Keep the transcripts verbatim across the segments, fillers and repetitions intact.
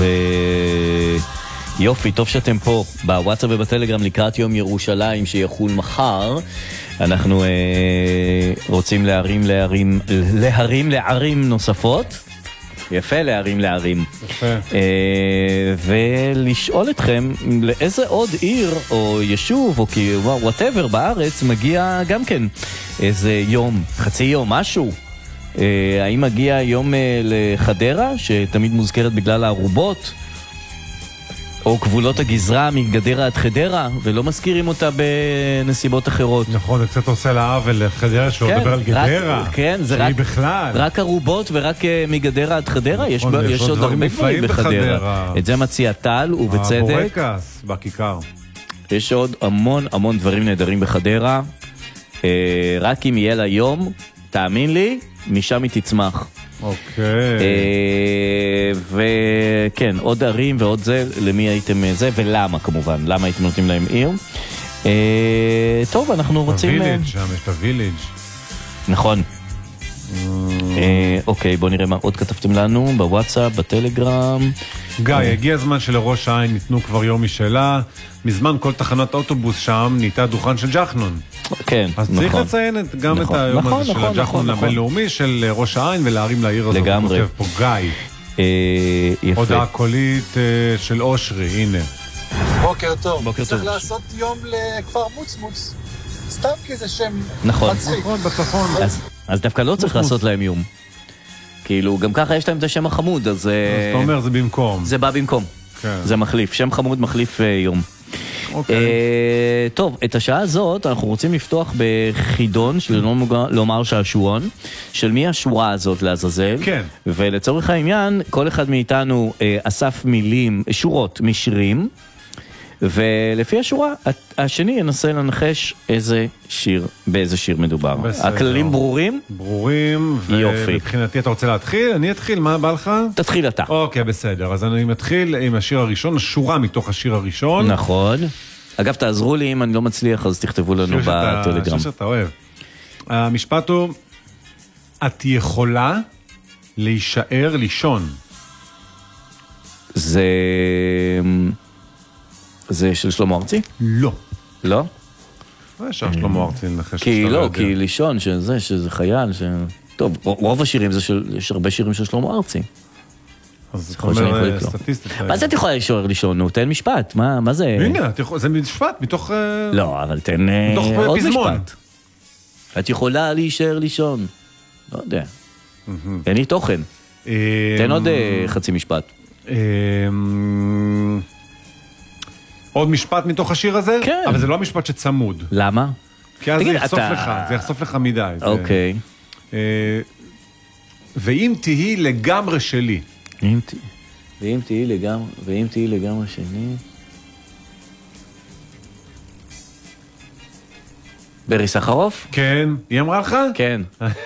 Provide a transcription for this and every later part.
ויופי, טוב שאתם פה בוואטסאפ ובטלגרם לקראת יום ירושלים שיחול מחר. אנחנו אה, רוצים להרים לערים, להרים לערים נוספות. יפה, להרים לערים. יפה. אה, ולשאול אתכם לאיזה עוד עיר או יישוב או כי whatever בארץ מגיע גם כן איזה יום, חצי יום, משהו. אה, האם מגיע יום אה, לחדרה שתמיד מוזכרת בגלל הערובות? או גבולות הגזרה מגדרה עד חדרה, ולא מזכירים אותה בנסיבות אחרות. נכון, זה קצת עושה לה עוול לחדרה, שהוא כן, מדבר על גדרה. רק, כן, זה שהיא רק, בכלל. רק ערובות ורק uh, מגדרה עד חדרה, יש, נכון, ב, יש עוד הרבה דברים בחדרה. בחדרה. את זה מציע טל, ובצדק. הבורקס, בכיכר. יש עוד המון המון דברים נהדרים בחדרה. Uh, רק אם יהיה לה יום, תאמין לי, משם היא תצמח. אוקיי. וכן, עוד ערים ועוד זה, למי הייתם זה, ולמה כמובן, למה הייתם נותנים להם עיר. טוב, אנחנו רוצים... הוויליג' שם, יש את הוויליג'. נכון. אוקיי, בואו נראה מה עוד כתבתם לנו, בוואטסאפ, בטלגרם. גיא, הגיע הזמן שלראש העין ניתנו כבר יום משלה, מזמן כל תחנת אוטובוס שם נהייתה דוכן של ג'חנון. כן, נכון. אז צריך לציין גם את היום הזה של הג'חנון הבינלאומי של ראש העין ולהרים לעיר הזאת. לגמרי. כותב פה גיא. יפה. הודעה קולית של אושרי, הנה. בוקר טוב. בוקר טוב. צריך לעשות יום לכפר מוצמוץ. סתם כי זה שם נכון. מצחיק. נכון, בצפון. אז, אז דווקא לא צריך לעשות להם יום. כאילו, גם ככה יש להם את השם החמוד, אז... אז אתה אומר, זה במקום. זה בא במקום. כן. זה מחליף. שם חמוד מחליף יום. אוקיי. אה, טוב, את השעה הזאת אנחנו רוצים לפתוח בחידון, שלא לומר שעשועון, של מי השורה הזאת לעזאזל. כן. ולצורך העניין, כל אחד מאיתנו אה, אסף מילים, שורות משירים, ולפי השורה, השני ינסה לנחש איזה שיר, באיזה שיר מדובר. בסדר. הכללים ברורים? ברורים, ומבחינתי אתה רוצה להתחיל? אני אתחיל, מה בא לך? תתחיל אתה. אוקיי, בסדר. אז אני מתחיל עם השיר הראשון, השורה מתוך השיר הראשון. נכון. אגב, תעזרו לי, אם אני לא מצליח, אז תכתבו לנו בטלגרם. שיר שאתה אוהב. המשפט הוא, את יכולה להישאר לישון. זה... זה של שלמה ארצי? לא. לא? זה שר שלמה ארצי, נחש. כי לא, כי לישון, שזה, שזה חייל, ש... טוב, רוב השירים זה של... יש הרבה שירים של שלמה ארצי. אז זאת אומרת, סטטיסטית. מה זה את יכולה להישאר לישון? נו, תן משפט, מה זה? הנה, זה משפט, מתוך... לא, אבל תן עוד משפט. את יכולה להישאר לישון. לא יודע. אין לי תוכן. תן עוד חצי משפט. עוד משפט מתוך השיר הזה? כן. אבל זה לא המשפט שצמוד. למה? כי אז זה יחשוף לך, זה יחשוף לך מדי. אוקיי. ואם תהי לגמרי שלי. ואם תהי לגמרי, ואם תהי לגמרי שני. ברי סחרוף? כן. היא אמרה לך? כן.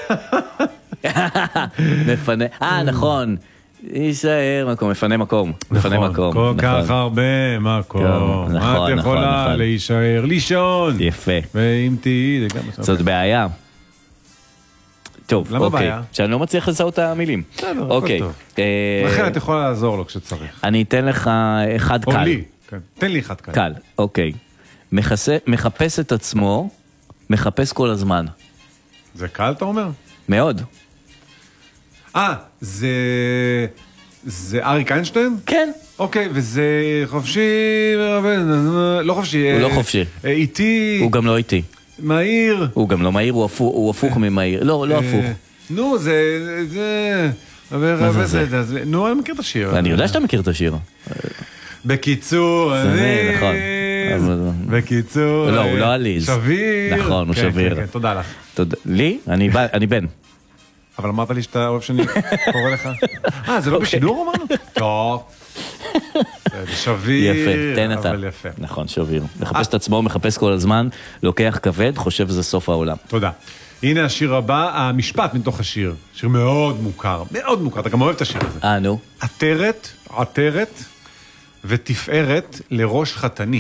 מפנה, אה נכון. יישאר מקום, מפנה מקום. מפנה מקום. כל כך הרבה מקום. את יכולה להישאר לישון. יפה. ואם תהי לגמרי... זאת בעיה. טוב, למה אוקיי. בעיה? שאני לא מצליח לזהות את המילים. בסדר, אוקיי. לכן את יכולה לעזור לו כשצריך. אני אתן לך אחד קל. או לי. תן לי אחד קל. קל, אוקיי. מחפש את עצמו, מחפש כל הזמן. זה קל, אתה אומר? מאוד. אה, זה... זה אריק איינשטיין? כן. אוקיי, וזה חופשי... לא חופשי. הוא לא חופשי. איטי. הוא גם לא איטי. מהיר. הוא גם לא מהיר, הוא הפוך ממהיר. לא, לא הפוך. נו, זה... זה... מה זה זה? נו, אני מכיר את השיר. אני יודע שאתה מכיר את השיר. בקיצור, זה נכון. בקיצור... לא, הוא לא עליז. שביר. נכון, הוא שביר. כן, תודה לך. לי? אני בן. אבל אמרת לי שאתה אוהב שאני קורא לך. אה, זה לא בשידור אמרנו? טוב. זה שביר. יפה, תן אתה. אבל יפה. נכון, שביר. מחפש את עצמו, מחפש כל הזמן, לוקח כבד, חושב שזה סוף העולם. תודה. הנה השיר הבא, המשפט מתוך השיר. שיר מאוד מוכר, מאוד מוכר. אתה גם אוהב את השיר הזה. אה, נו. עטרת, עטרת ותפארת לראש חתני.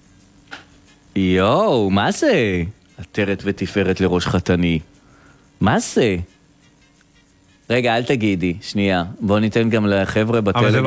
יואו, מה זה? עטרת ותפארת לראש חתני. מה זה? רגע, אל תגידי, שנייה. בוא ניתן גם לחבר'ה בטלגרם.